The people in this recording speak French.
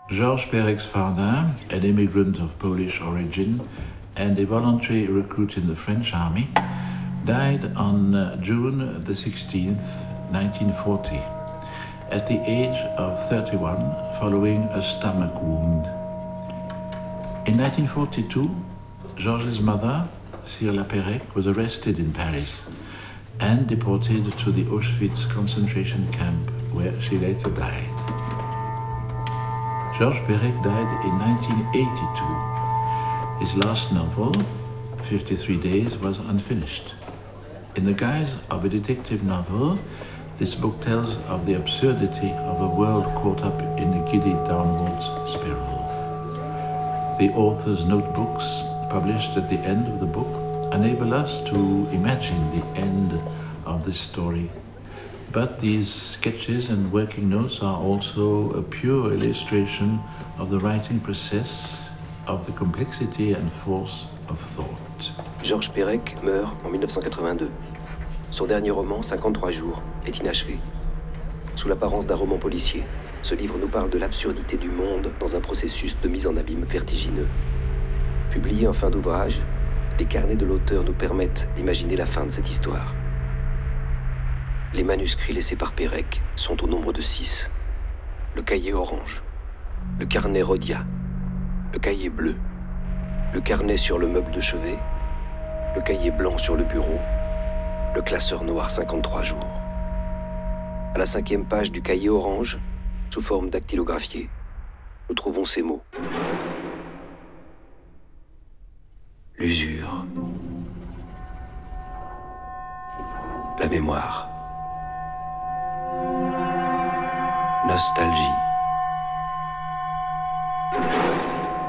Georges Perek's father, an immigrant of Polish origin and a voluntary recruit in the French army, died on June the 16th, 1940, at the age of 31 following a stomach wound. In 1942, Georges' mother, Cyrilla Perec, was arrested in Paris and deported to the Auschwitz concentration camp, where she later died. Georges Perec died in 1982. His last novel, 53 Days, was unfinished. In the guise of a detective novel, this book tells of the absurdity of a world caught up in a giddy downwards spiral. The author's notebooks, published at the end of the book, enable us to imagine the end of this story. But these sketches and working notes are also a pure illustration of the writing process, of the complexity and force of thought. Georges Perec meurt en 1982. Son dernier roman, 53 jours, est inachevé. Sous l'apparence d'un roman policier, ce livre nous parle de l'absurdité du monde dans un processus de mise en abîme vertigineux. Publié en fin d'ouvrage, les carnets de l'auteur nous permettent d'imaginer la fin de cette histoire. Les manuscrits laissés par Perec sont au nombre de 6. Le cahier orange, le carnet rhodia, le cahier bleu, le carnet sur le meuble de chevet, le cahier blanc sur le bureau, le classeur noir 53 jours. À la 5e page du cahier orange, sous forme dactylographiée, nous trouvons ces mots. L'usure. La mémoire. Nostalgie.